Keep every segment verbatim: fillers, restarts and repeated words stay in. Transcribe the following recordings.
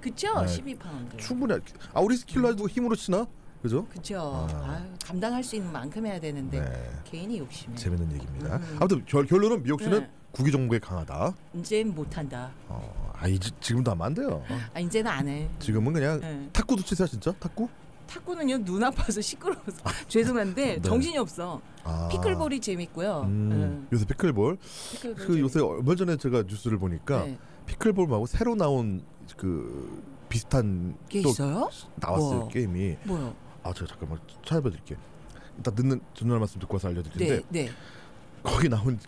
그쵸? 네. 십이 파운드. 충분히. 아 우리 스킬러도 힘으로 치나? 그죠? 그쵸. 아. 아유, 감당할 수 있는 만큼 해야 되는데 네. 개인이 욕심이. 재밌는 얘기입니다. 음. 아무튼 결, 결론은 미옥 씨는 네. 구기 종목에 강하다. 이젠 못한다. 어, 아 이제 지금도 하면 안 돼요. 아 이제는 안 해. 지금은 그냥 네. 탁구도 치세요 진짜? 탁구? 탁구는요 눈 아파서 시끄러워서 죄송한데 네. 정신이 없어. 아. 피클볼이 재밌고요. 음, 음. 요새 피클볼. 피클볼 그 요새 얼마 전에 제가 뉴스를 보니까 네. 피클볼 말고 새로 나온 그 비슷한 게 또 있어요? 나왔어요 우와. 게임이. 뭐요? 아 제가 잠깐만 찾아봐드릴게요. 일단 듣는 전화 말씀 듣고 와서 알려드릴 텐데 네, 네. 거기 나온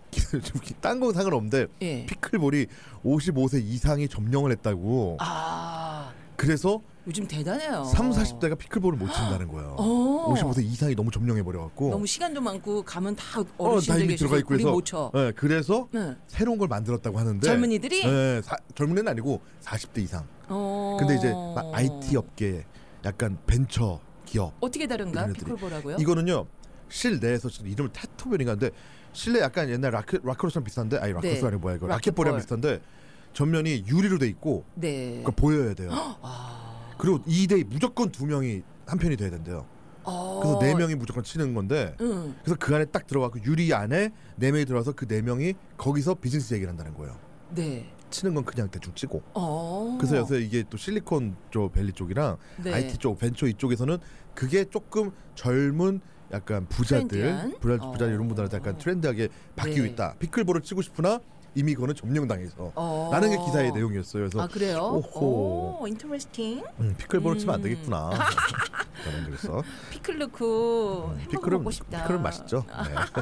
딴건 상관없는데 예. 피클볼이 오십오 세 이상이 점령을 했다고. 아 그래서 요즘 대단해요. 삼, 사십 대가 피클볼을 못 친다는 거예요. 어. 오십오 세 이상이 너무 점령해버려갖고. 너무 시간도 많고 가면 다 어, 다 어르신들 이미 계셔서 들어가 있고 우리 해서. 못 쳐. 네, 그래서 네. 새로운 걸 만들었다고 하는데. 젊은이들이? 네, 사, 젊은 애는 아니고 사십 대 이상. 어. 근데 이제 막 아이티 업계, 약간 벤처 기업. 어떻게 다른가? 이런 애들이. 피클볼하고요? 이거는요 실내에서 지금 이름을 테토벨인가 하는데 실내 약간 옛날 라켓 라크로스랑 비슷한데 아니 라크로스 네. 아니고 뭐야 이거 라켓볼. 라켓볼이랑 비슷한데 전면이 유리로 돼 있고 네. 그러니까 보여야 돼요. 아. 그리고 이 대 무조건 두 명이 한 편이 돼야 된대요. 어. 그래서 네 명이 무조건 치는 건데 응. 그래서 그 안에 딱 들어가고 유리 안에 네 명이 들어와서 그 네 명이 거기서 비즈니스 얘기를 한다는 거예요. 네. 치는 건 그냥 대충 치고. 어. 그래서 요새 이게 또 실리콘 쪽 밸리 쪽이랑 네. 아이티 쪽 벤처 이쪽에서는 그게 조금 젊은 약간 부자들 트렌디한? 부자, 어. 부자 이런 분들한테 약간 트렌드하게 바뀌고 네. 있다. 피클볼을 치고 싶으나 이미 그거는 점령당해서 어. 라는 게 기사의 내용이었어요. 그래서 아 그래요? 오호. 오, 인터레스팅. 음, 피클볼을 음. 치면 안 되겠구나. 저는 그래서 피클 넣고 햄버거 피클은 먹고 싶다. 피클은 맛있죠. 네.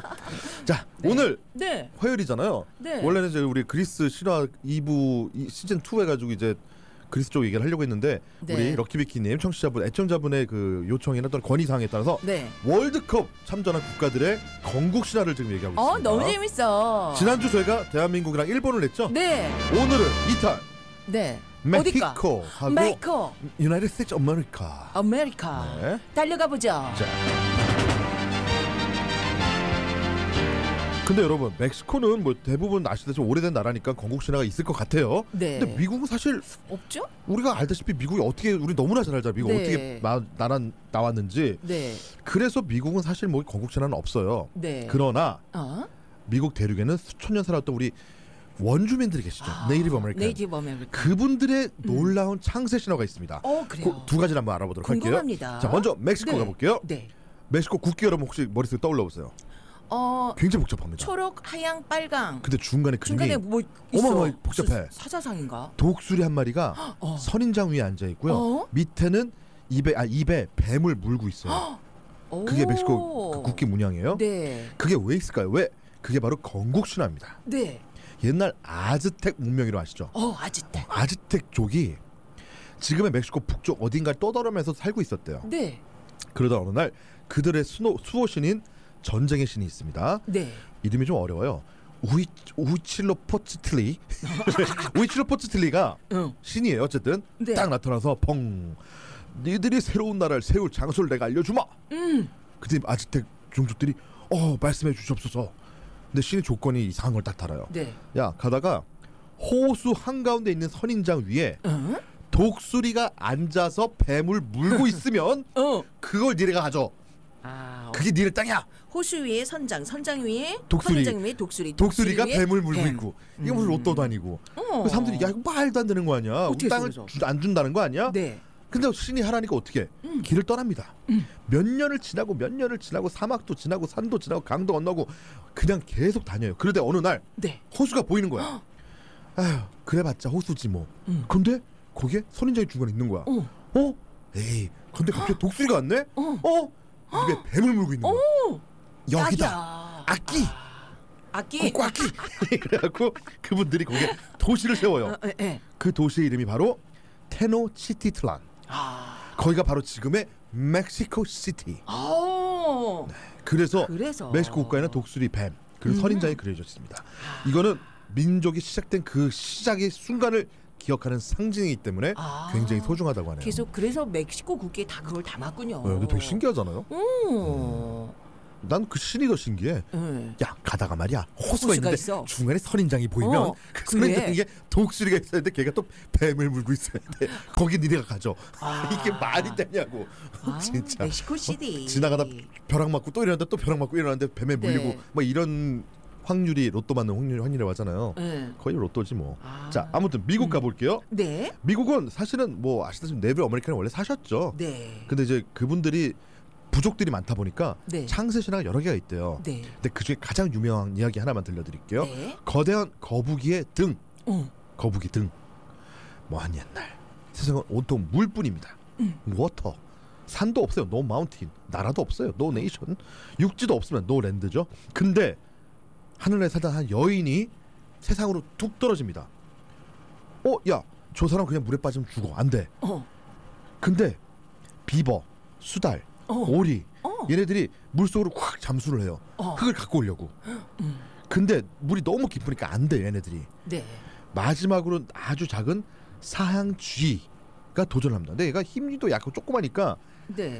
자 오늘 네. 화요일이잖아요. 네. 원래는 이제 우리 그리스 실화 이 부 이 시즌 투 해가지고 이제 그리스 쪽 얘기를 하려고 했는데 네. 우리 럭키비키님 청취자분 애청자분의 그 요청이나 또는 건의사항에 따라서 네. 월드컵 참전한 국가들의 건국 신화를 지금 얘기하고 어 있습니다. 너무 재밌어. 지난주 저희가 대한민국이랑 일본을 냈죠. 네. 오늘은 이탈 네. 멕시코하고 멕시코. 유나이티드 스테이츠 아메리카. 아메리카. 네. 달려가 보죠. 자. 근데 여러분 멕시코는 뭐 대부분 아시다시피 오래된 나라니까 건국 신화가 있을 것 같아요. 네. 근데 미국은 사실 없죠? 우리가 알다시피 미국이 어떻게 우리 너무나 잘 알잖아. 미국 네. 어떻게 마, 나라 나왔는지. 네. 그래서 미국은 사실 뭐 건국 신화는 없어요. 네. 그러나 어? 미국 대륙에는 수천 년 살았던 우리 원주민들이 계시죠. 아, 네이티브 아메리칸. 네이티브 아메리칸. 그분들의 놀라운 창세 신화가 있습니다. 어 그래요. 그 두 가지를 한번 알아보도록 궁금합니다. 할게요. 자 먼저 멕시코 네. 가볼게요. 네. 멕시코 국기 여러분 혹시 머릿속에 떠올려 보세요. 어 굉장히 복잡합니다. 초록, 하양, 빨강. 근데 중간에 그림이 중간에 뭐 있어? 어마어마하게 복잡해. 사- 사자상인가? 독수리 한 마리가 어. 선인장 위에 앉아 있고요. 어? 밑에는 입에 아 입에 뱀을 물고 있어요. 그게 오. 멕시코 그 국기 문양이에요. 네. 그게 왜 있을까요? 왜? 그게 바로 건국 신화입니다. 네. 옛날 아즈텍 문명이라고 아시죠? 어 아지트. 아즈텍 족이 지금의 멕시코 북쪽 어딘가를 떠돌아면서 살고 있었대요. 네. 그러다 어느 날 그들의 수호, 수호신인 전쟁의 신이 있습니다. 네. 이름이 좀 어려워요. 우이 우이칠로포츠틀리 우이칠로포츠틀리가 응. 신이에요. 어쨌든 네. 딱 나타나서 펑 니들이 새로운 나라를 세울 장소를 내가 알려주마. 음. 그때 아즈텍 종족들이 어 말씀해 주시옵소서. 근데 신의 조건이 이상한 걸 딱 달아요. 네. 야 가다가 호수 한가운데 있는 선인장 위에 응? 독수리가 앉아서 뱀을 물고 있으면 어. 그걸 니네가 가져. 아. 그게 니네 땅이야. 호수 위에 선장, 선장 위에 독수리. 선장 위에 독수리, 독수리가 독수리 위에 뱀을 물고 뱀. 있고 이게 무슨 로또도 아니고. 어. 그래서 사람들이 야 이거 말도 안 되는 거 아니야. 우리 어떻게 땅을 해서 주, 안 준다는 거 아니야? 네. 근데 신이 하라니까 어떻게 음. 길을 떠납니다. 음. 몇 년을 지나고 몇 년을 지나고 사막도 지나고 산도 지나고 강도 건너고 그냥 계속 다녀요. 그런데 어느 날 네. 호수가 보이는 거야. 아휴 그래봤자 호수지 뭐. 음. 근데 거기에 선인장이 중간에 있는 거야. 어. 어? 에이 근데 갑자기 독수리가 왔네? 어. 어? 입에 뱀을 물고 있는 거야. 오. 여기다 딱이야. 악기 악기. 꼬꼬 악기 그래갖고 그분들이 거기에 도시를 세워요. 어, 예, 예. 그 도시의 이름이 바로 테노치티틀란. 아. 거기가 바로 지금의 멕시코 시티. 오. 그래서, 그래서 멕시코 국가에는 독수리 뱀 그리고 음. 선인장이 그려져 있습니다. 이거는 민족이 시작된 그 시작의 순간을 기억하는 상징이기 때문에 아. 굉장히 소중하다고 하네요. 계속 그래서 멕시코 국기에 다 그걸 담았군요. 어, 근데 되게 신기하잖아요. 오. 난 그 신이 더 신기해. 응. 야 가다가 말이야 호수가, 호수가 있는데 있어. 중간에 선인장이 보이면 어, 그 그래. 선인장에 독수리가 있어야 돼. 걔가 또 뱀을 물고 있어야 돼. 거기 니네가 가져. 아. 이게 말이 되냐고. 아, 진짜. 멕시코 시티. 어? 지나가다 벼락 맞고 또 일어났는데 또 벼락 맞고 일어났는데 뱀에 네. 물리고 뭐 이런 확률이 로또 맞는 확률 확률이라고 하잖아요. 네. 거의 로또지 뭐. 아. 자 아무튼 미국 음. 가볼게요. 네. 미국은 사실은 뭐 아시다시피 네이버 아메리칸에 원래 사셨죠. 네. 근데 이제 그분들이 부족들이 많다 보니까 네. 창세 신화가 여러 개가 있대요. 네. 근데 그중에 가장 유명한 이야기 하나만 들려드릴게요. 네. 거대한 거북이의 등. 어. 거북이 등. 먼 옛날 세상은 온통 물뿐입니다. 음. 워터. 산도 없어요. 노 마운틴. 나라도 없어요. 노 네이션. 육지도 없으면 노 랜드죠. 근데 하늘에 살던 한 여인이 세상으로 뚝 떨어집니다. 어, 야, 저 사람 그냥 물에 빠지면 죽어. 안 돼. 어. 근데 비버, 수달, 어. 오리 어. 얘네들이 물속으로 확 잠수를 해요. 어. 흙을 갖고 오려고. 음. 근데 물이 너무 깊으니까 안 돼, 얘네들이. 네. 마지막으로 아주 작은 사향쥐가 도전을 합니다. 근데 얘가 힘도 약하고 조그마니까 네.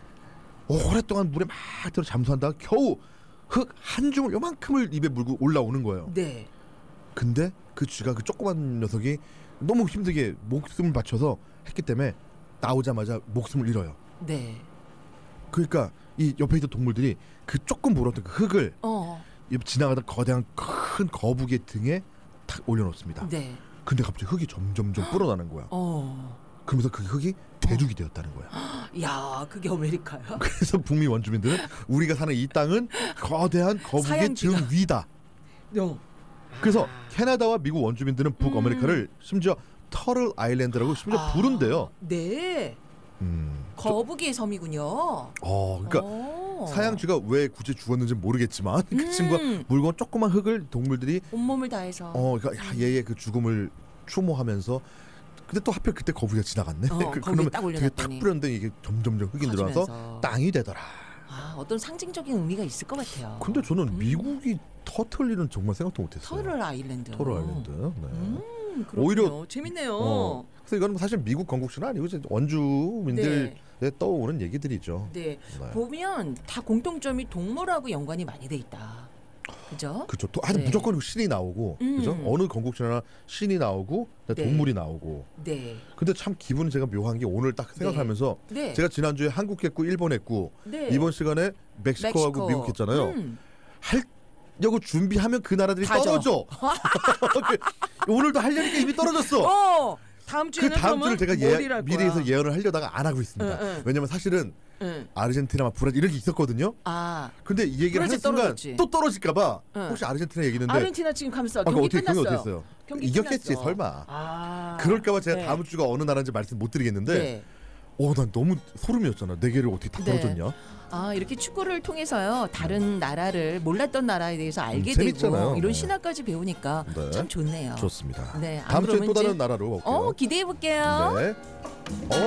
오랫동안 물에 막 들어 잠수한다가 겨우 흙 한 줌을 요만큼을 입에 물고 올라오는 거예요. 네. 근데 그 쥐가 그 조그만 녀석이 너무 힘들게 목숨을 바쳐서 했기 때문에 나오자마자 목숨을 잃어요. 네. 그러니까 이 옆에 있던 동물들이 그 조금 물었던 그 흙을 어. 지나가던 거대한 큰 거북이의 등에 탁 올려놓습니다. 네. 근데 갑자기 흙이 점점점 불어나는 거야. 어. 그러면서 그 흙이 대륙이 되었다는 거야. 야, 그게 아메리카야? 그래서 북미 원주민들은 우리가 사는 이 땅은 거대한 거북이의 등 사양쥐가. 위다. 어. 그래서 캐나다와 미국 원주민들은 북아메리카를 심지어 터틀 아일랜드라고 심지어 아, 부른대요. 네. 음. 거북이의 섬이군요. 어, 그러니까 어. 사양쥐가 왜 굳이 죽었는지 모르겠지만 그 음. 친구가 물건 조그만 흙을 동물들이 온몸을 다해서. 어, 그러니까 야, 얘의 그 죽음을 추모하면서 근데 또 하필 그때 거북이가 지나갔네. 어, 그, 거기에 그러면 딱 되게 탁 올려놨더니. 뿌렸는데 이게 점점점 흙이 늘어나서 퍼지면서. 땅이 되더라. 아, 어떤 상징적인 의미가 있을 것 같아요. 근데 저는 음. 미국이 터틀 일은 정말 생각도 못했어요. 터틀 아일랜드. 터틀 아일랜드. 네. 음, 오히려- 오히려 재밌네요. 어, 그래서 이건 사실 미국 건국수는 아니고 이제 원주민들의 네. 떠오르는 얘기들이죠. 네. 네. 보면 다 공통점이 동물하고 연관이 많이 돼 있다. 그죠? 그렇죠. 또 아니 네. 무조건 신이 나오고, 음. 그죠? 어느 건국수나 신이 나오고, 네. 동물이 나오고. 네. 근데 참 기분이 제가 묘한 게 오늘 딱 생각하면서 네. 제가 지난주에 한국 했고 일본 했고 네. 이번 시간에 멕시코하고 멕시코. 미국 했잖아요. 음. 하려고 준비하면 그 나라들이 가죠. 떨어져. 오늘도 하려니까 이미 떨어졌어. 어, 다음 그 주에는 다음 주를 제가 예, 뭘 미리해서 예언을 하려다가 안 하고 있습니다. 응, 응. 왜냐면 사실은 응. 아르헨티나, 브라질 이런 게 있었거든요. 아, 근데 이 얘기를 하는 브라질 순간 떨어졌지. 또 떨어질까봐 응. 혹시 아르헨티나 얘기는데 아르헨티나 지금 가면서 아까 경기 어떻게 경기 끝났어요. 어떻게 했어요? 경기 이겼겠지 끝났어. 설마. 아, 그럴까봐 제가 네. 다음 주가 어느 나라인지 말씀 못 드리겠는데, 네. 어, 난 너무 소름이었잖아. 네 개를 어떻게 다 네. 떨어졌냐? 아, 이렇게 축구를 통해서요 다른 나라를 몰랐던 나라에 대해서 알게 음, 재밌잖아요. 되고 이런 네. 신화까지 배우니까 네. 참 좋네요. 좋습니다. 네, 안 다음 주에 그러면 또 다른 이제- 나라로 올게요. 어, 기대해 볼게요. 네. 어,